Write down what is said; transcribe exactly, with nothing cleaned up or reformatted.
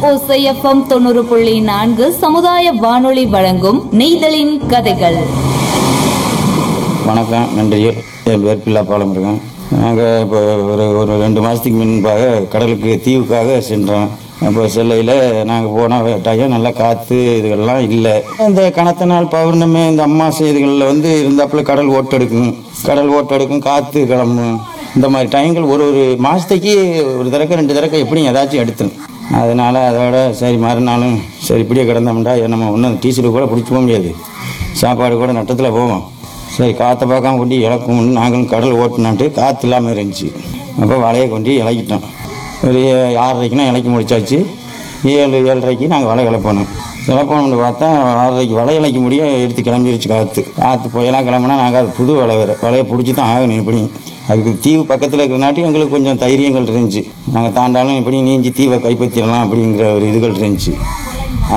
ஓசை எஃப்எம் தொண்ணூறு புள்ளி நான்கு சமுதாய வானொலி வழங்கும் நெய்தலின் கதைகள். வணக்கம், நன்றிகள். என் பேர் பிள்ளாப்பாலம் இருக்கேன். நாங்கள் இப்போ ஒரு ஒரு ரெண்டு மாதத்துக்கு முன்பாக கடலுக்கு தீவுக்காக சென்றோம். அப்போ செல்லையில் நாங்கள் போன டைம் நல்லா காற்று இதுகள்லாம் இல்லை. இந்த கணத்த நாள் பௌர்ணமி இந்த அம்மாசை இதுகளில் வந்து இருந்தாப்புல கடல் ஓட்டெடுக்கும் கடல் ஓட்டெடுக்கும் காற்று கிளம்பும். இந்த மாதிரி டைங்கள் ஒரு ஒரு மாதத்துக்கு ஒரு தடவை ரெண்டு தடவை எப்படியும் ஏதாச்சும் எடுத்துடும். அதனால் அதோட சரி மறுநாளும் சரி இப்படியே கிடந்தோம்டா நம்ம ஒன்றும் டீசல் கூட பிடிச்சி போக முடியாது, சாப்பாடு கூட நட்டத்தில் போவோம். சரி காற்றை பார்க்காம கொண்டு இழக்கும்னு நாங்களும் கடல் ஓட்டினான்ட்டு காற்று இல்லாமல் இருந்துச்சு. அப்போ வலையை கொண்டு இலக்கிட்டோம். ஒரு ஆறரைக்குனா இலக்கி முடிச்சாச்சு. ஏழு ஏழரைக்கு நாங்கள் வலை இழப்போனோம். இழப்போம்னு பார்த்தா ஆறரைக்கு வலை இலக்கி முடிய எடுத்து கிளம்பிடுச்சு காற்று. காற்று புயலாம் கிளம்புனா நாங்கள் அது புது வலை வேறு வலையை பிடிச்சி தான் ஆகணும். இப்படி அதுக்கு தீவு பக்கத்தில் இருக்கிறனாட்டி எங்களுக்கு கொஞ்சம் தைரியங்கள் இருந்துச்சு. நாங்கள் தாண்டாலும் இப்படி நீஞ்சி தீவை கைப்பற்றிடலாம் அப்படிங்கிற ஒரு இதுகள் இருந்துச்சு.